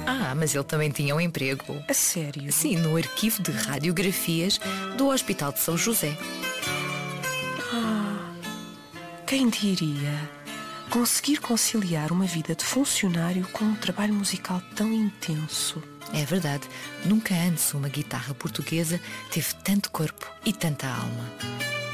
Ah, mas ele também tinha um emprego. A sério? Sim, no arquivo de radiografias do Hospital de São José. Quem diria? Conseguir conciliar uma vida de funcionário com um trabalho musical tão intenso. É verdade, nunca antes uma guitarra portuguesa teve tanto corpo e tanta alma.